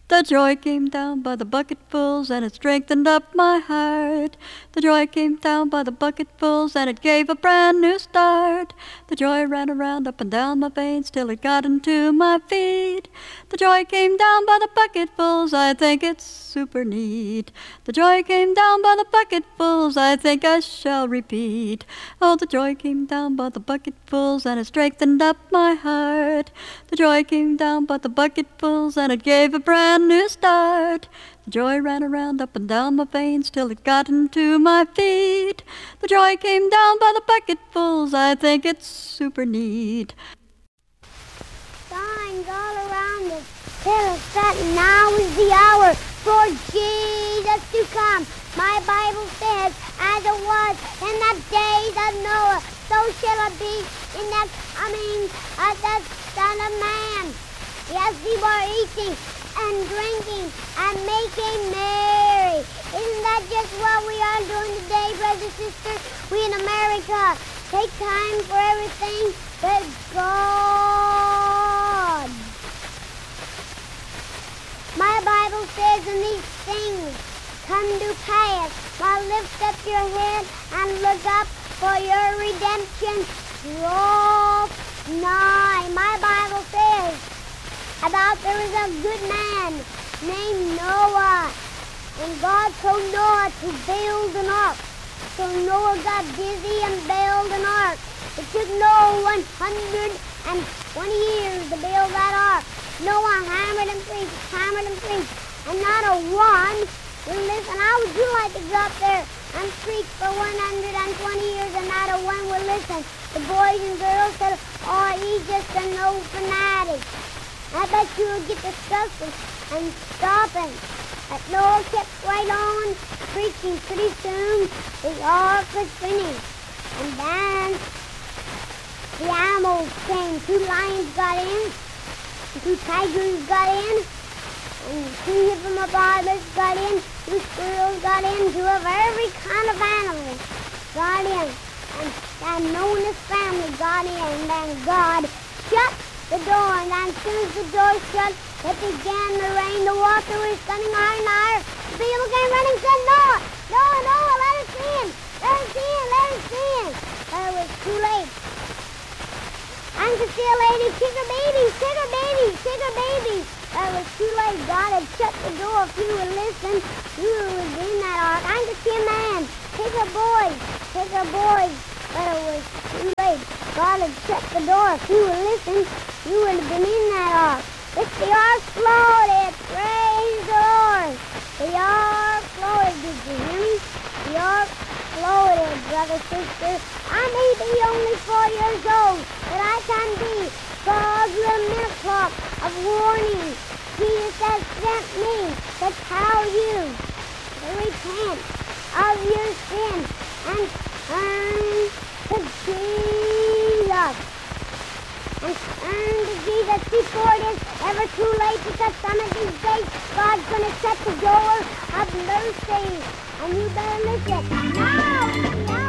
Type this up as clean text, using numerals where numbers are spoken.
The joy came down by the bucketfuls, and it strengthened up my heart. The joy came down by the bucketfuls, and it gave a brand new start. The joy ran around up and down my veins till it got into my feet. The joy came down by the bucketfuls, I think it's super neat. The joy came down by the bucketfuls, I think I shall repeat. Oh, the joy came down by the bucketfuls, and it strengthened up my heart. The joy came down by the bucketfuls, and it gave a brand new start. The joy ran around up and down my veins till it got into my feet. The joy came down by the bucketfuls, I think it's super neat. Signs all around us tell us that now is the hour for Jesus to come. My Bible says, as it was in the days of Noah, so shall it be in the coming of the Son of Man. Yes, we were eating and drinking and making merry. Isn't that just what we are doing today, brothers and sisters? We in America take time for everything but God. My Bible says, and these things come to pass, while lift up your head and look up, for your redemption draws nigh. My Bible says about there was a good man named Noah, and God told Noah to build an ark. So Noah got busy and built an ark. It took Noah 120 years to build that ark. Noah hammered and preached, and not a one will listen. How would you like to go up there and preach for 120 years and not a one will listen? The boys and girls said, oh, he's just an old fanatic. I bet you will get disgusted and stopping. But Noah kept right on preaching. Pretty soon the ark was finished. And then the animals came. 2 lions got in, 2 tigers got in, and 2 hippopotamus got in, 2 squirrels got in, 2 of every kind of animal got in. And Noah's family got in, and then God shut the door, and as soon as the door shut, it began to rain. The water was running higher and higher. The people came running and said, Noah, Noah, Noah, let us in. Let us in, let us in. But it was too late. And to see a lady kick her baby, kick her baby, kick her baby. But it was too late. God had shut the door. If you would listen, you was in that ark. And to see a man kick her boys, kick her boys. But it was too late. God had shut the door. If you would listen, you would have been in that ark. It's the ark floated. Praise the Lord. The ark floated. Did you hear me? The ark floated, brother, sister. I may be only 4 years old, but I can be God's minute clock of warning. Jesus has sent me to tell you to repent of your sin and turn to Jesus. And turn to Jesus before it is ever too late, because some of these days God's going to shut the door of mercy. And you better listen now.